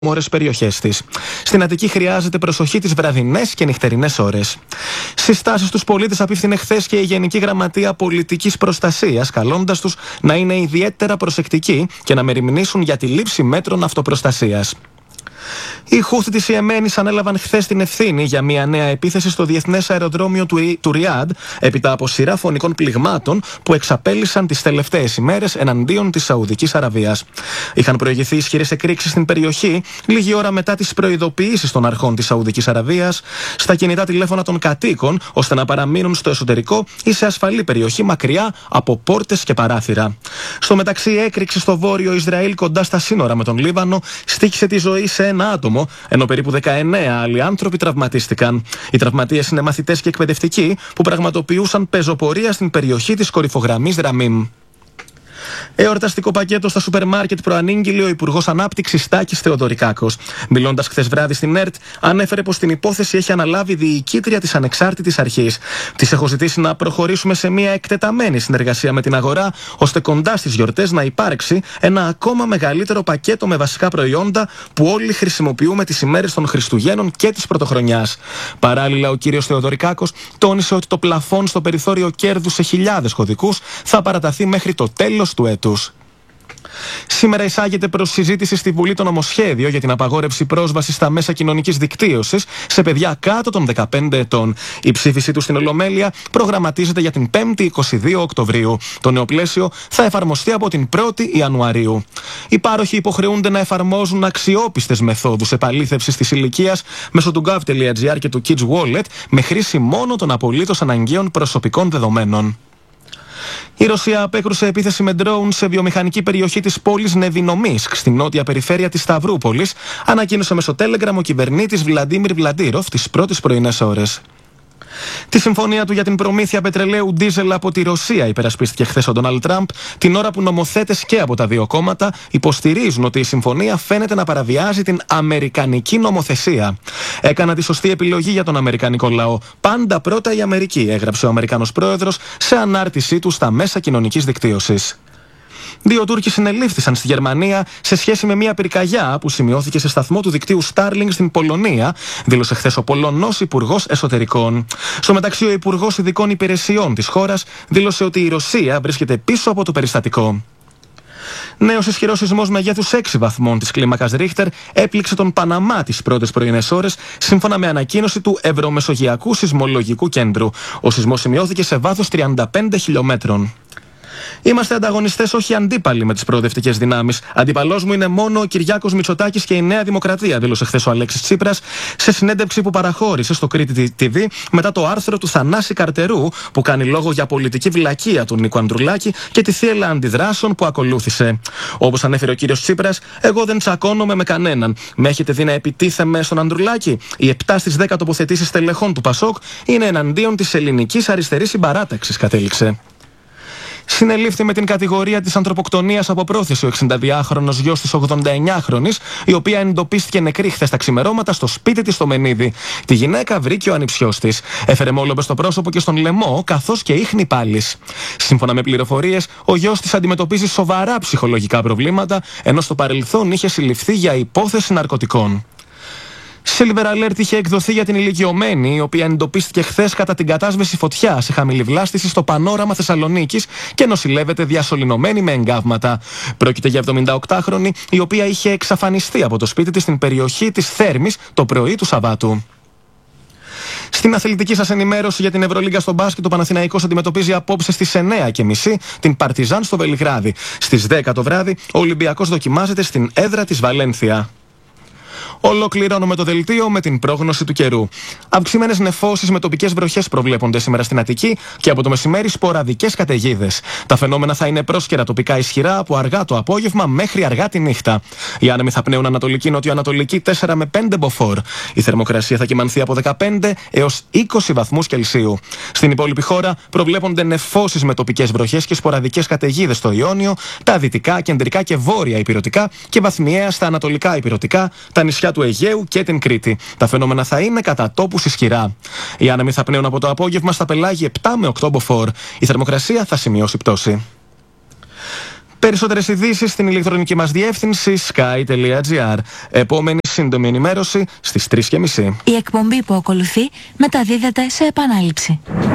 ώρες περιοχές της. Στην Αττική χρειάζεται προσοχή τις βραδινές και νυχτερινές ώρες. Συστάσεις στους πολίτες απίφθινε χθες και η Γενική Γραμματεία Πολιτικής Προστασίας, καλώντας τους να είναι ιδιαίτερα προσεκτικοί και να μεριμνήσουν για τη λήψη μέτρων αυτοπροστασίας. Οι Χούθι της Ιεμένης ανέλαβαν χθες την ευθύνη για μια νέα επίθεση στο διεθνές αεροδρόμιο του Ριάντ, έπειτα από σειρά φωνικών πληγμάτων που εξαπέλυσαν τις τελευταίες ημέρες εναντίον της Σαουδικής Αραβίας. Είχαν προηγηθεί ισχυρές εκρήξεις στην περιοχή λίγη ώρα μετά τις προειδοποιήσεις των αρχών της Σαουδικής Αραβίας στα κινητά τηλέφωνα των κατοίκων, ώστε να παραμείνουν στο εσωτερικό ή σε ασφαλή περιοχή μακριά από πόρτες και παράθυρα. Στο μεταξύ, η έκρηξη στο βόρειο Ισραήλ κοντά στα σύνορα με τον Λίβανο στοίχησε τη ζωή σε ένα άτομο, ενώ περίπου 19 άλλοι άνθρωποι τραυματίστηκαν. Οι τραυματίες είναι μαθητές και εκπαιδευτικοί που πραγματοποιούσαν πεζοπορία στην περιοχή της κορυφογραμμής Ραμίμ. Εορταστικό πακέτο στα σούπερ μάρκετ προανήγγειλε ο Υπουργός Ανάπτυξης Τάκης Θεοδωρικάκος. Μιλώντας χθες βράδυ στην ΕΡΤ, ανέφερε πως την υπόθεση έχει αναλάβει διοικήτρια της ανεξάρτητης αρχής. Της έχω ζητήσει να προχωρήσουμε σε μια εκτεταμένη συνεργασία με την αγορά, ώστε κοντά στις γιορτές να υπάρξει ένα ακόμα μεγαλύτερο πακέτο με βασικά προϊόντα που όλοι χρησιμοποιούμε τις ημέρες των Χριστουγέννων και της Πρωτοχρονιάς. Παράλληλα, ο κύριος Θεοδωρικάκος τόνισε ότι το πλαφόν στο περιθώριο κέρδους σε χιλιάδες κωδικούς θα παραταθεί μέχρι το τέλος του έτους. Σήμερα εισάγεται προς συζήτηση στη Βουλή το νομοσχέδιο για την απαγόρευση πρόσβασης στα μέσα κοινωνικής δικτύωσης σε παιδιά κάτω των 15 ετών. Η ψήφιση του στην Ολομέλεια προγραμματίζεται για την 5η 22 Οκτωβρίου. Το νέο πλαίσιο θα εφαρμοστεί από την 1η Ιανουαρίου. Οι πάροχοι υποχρεούνται να εφαρμόζουν αξιόπιστες μεθόδους επαλήθευσης της ηλικίας μέσω του gov.gr και του Kids Wallet με χρήση μόνο των απολύτως αναγκαίων προσωπικών δεδομένων. Η Ρωσία απέκρουσε επίθεση με ντρόουν σε βιομηχανική περιοχή της πόλης Νεβινομίσκ, στην νότια περιφέρεια της Σταυρούπολης, ανακοίνωσε μέσω Telegram ο κυβερνήτης Βλαντίμιρ Βλαντίροφ τις πρώτες πρωινές ώρες. Τη συμφωνία του για την προμήθεια πετρελαίου ντίζελ από τη Ρωσία υπερασπίστηκε χθες ο Ντόναλντ Τραμπ, την ώρα που νομοθέτες και από τα δύο κόμματα υποστηρίζουν ότι η συμφωνία φαίνεται να παραβιάζει την αμερικανική νομοθεσία. Έκανα τη σωστή επιλογή για τον αμερικανικό λαό. Πάντα πρώτα η Αμερική, έγραψε ο Αμερικανός πρόεδρος σε ανάρτησή του στα μέσα κοινωνικής δικτύωσης. 2 Τούρκοι συνελήφθησαν στη Γερμανία σε σχέση με μια πυρκαγιά που σημειώθηκε σε σταθμό του δικτύου Starlink στην Πολωνία, δήλωσε χθες ο Πολωνός Υπουργός Εσωτερικών. Στο μεταξύ, ο Υπουργός Ειδικών Υπηρεσιών της χώρας δήλωσε ότι η Ρωσία βρίσκεται πίσω από το περιστατικό. Νέος ισχυρός σεισμός μεγέθους 6 βαθμών της κλίμακας Ρίχτερ έπληξε τον Παναμά τις πρώτες πρωινές ώρες, σύμφωνα με ανακοίνωση του Ευρωμεσογειακού Σεισμολογικού Κέντρου. Ο σεισμός σημειώθηκε σε βάθος 35 χιλιόμετρων. Είμαστε ανταγωνιστές, όχι αντίπαλοι με τις προοδευτικές δυνάμεις. Αντίπαλός μου είναι μόνο ο Κυριάκος Μητσοτάκης και η Νέα Δημοκρατία, δήλωσε χθες ο Αλέξης Τσίπρας σε συνέντευξη που παραχώρησε στο Κρήτη TV μετά το άρθρο του Θανάση Καρτερού που κάνει λόγο για πολιτική βλακεία του Νίκου Ανδρουλάκη και τη θύελλα αντιδράσεων που ακολούθησε. Όπως ανέφερε ο κύριος Τσίπρας, εγώ δεν τσακώνομαι με κανέναν. Με έχετε δει να επιτίθεμαι στον Ανδρουλάκη? Οι 7 στις 10 τοποθετήσεις στελεχών του Πασόκ είναι εναντίον της ελληνικής αριστερής συμπαράταξης, κατέληξε. Συνελήφθη με την κατηγορία της ανθρωποκτονίας από πρόθεση ο 62χρονος γιος της 89χρονης, η οποία εντοπίστηκε νεκρή χθες τα ξημερώματα στο σπίτι της στο Μενίδη. Τη γυναίκα βρήκε ο ανιψιός της. Έφερε μόλομπες στο πρόσωπο και στον λαιμό, καθώς και ίχνη πάλης. Σύμφωνα με πληροφορίες, ο γιος της αντιμετωπίζει σοβαρά ψυχολογικά προβλήματα, ενώ στο παρελθόν είχε συλληφθεί για υπόθεση ναρκωτικών. Silver Alert είχε εκδοθεί για την ηλικιωμένη, η οποία εντοπίστηκε χθες κατά την κατάσβεση φωτιά σε χαμηλή βλάστηση στο Πανόραμα Θεσσαλονίκης και νοσηλεύεται διασωληνωμένη με εγκάβματα. Πρόκειται για 78χρονη, η οποία είχε εξαφανιστεί από το σπίτι της στην περιοχή της Θέρμης το πρωί του Σαββάτου. Στην αθλητική σας ενημέρωση για την Ευρωλίγκα στο μπάσκετ, ο Παναθηναϊκός αντιμετωπίζει απόψε στις 9:30 την Παρτιζάν στο Βελιγράδι. Στις 10 το βράδυ, ο Ολυμπιακός δοκιμάζεται στην έδρα της Βαλένθια. Ολοκληρώνω με το δελτίο με την πρόγνωση του καιρού. Αυξημένες νεφώσεις με τοπικές βροχές προβλέπονται σήμερα στην Αττική και από το μεσημέρι σποραδικές καταιγίδες. Τα φαινόμενα θα είναι πρόσκαιρα τοπικά ισχυρά από αργά το απόγευμα μέχρι αργά τη νύχτα. Οι άνεμοι θα πνέουν ανατολική-νοτιοανατολική 4 με 5 μποφόρ. Η θερμοκρασία θα κυμανθεί από 15 έως 20 βαθμούς Κελσίου. Στην υπόλοιπη χώρα προβλέπονται νεφώσεις με τοπικές βροχές και σποραδικές καταιγίδες στο Ιόνιο, τα δυτικά, κεντρικά και βόρεια ηπειρωτικά και βαθμιαία στα ανατολικά ηπειρωτικά, τα νησιά του Αιγαίου και την Κρήτη. Τα φαινόμενα θα είναι κατά τόπους ισχυρά. Οι άνεμοι θα πνέουν από το απόγευμα στα πελάγη 7 με 8 μποφόρ. Η θερμοκρασία θα σημειώσει πτώση. Περισσότερες ειδήσεις στην ηλεκτρονική μας διεύθυνση sky.gr. Επόμενη σύντομη ενημέρωση στις 3:30. Η εκπομπή που ακολουθεί μεταδίδεται σε επανάληψη.